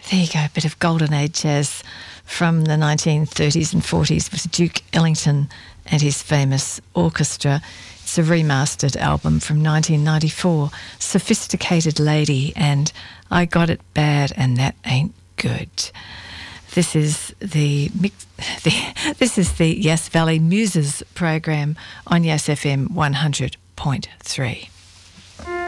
There you go, a bit of golden age jazz from the 1930s and 40s with Duke Ellington and his famous orchestra. It's a remastered album from 1994, Sophisticated Lady and I Got It Bad and That Ain't Good. This is the Yass Valley Muses program on Yass FM 100.3.